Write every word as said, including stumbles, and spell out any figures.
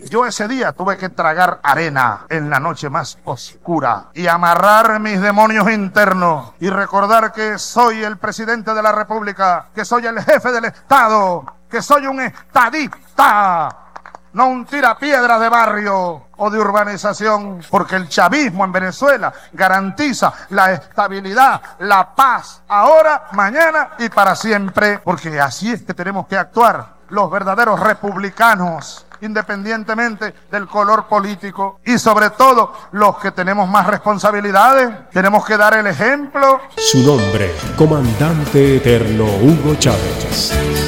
Yo ese día tuve que tragar arena en la noche más oscura y amarrar mis demonios internos y recordar que soy el presidente de la República, que soy el jefe del Estado, que soy un estadista, no un tirapiedra de barrio o de urbanización, porque el chavismo en Venezuela garantiza la estabilidad, la paz, ahora, mañana y para siempre, porque así es que tenemos que actuar los verdaderos republicanos, independientemente del color político, y sobre todo los que tenemos más responsabilidades, tenemos que dar el ejemplo. Su nombre, Comandante Eterno Hugo Chávez.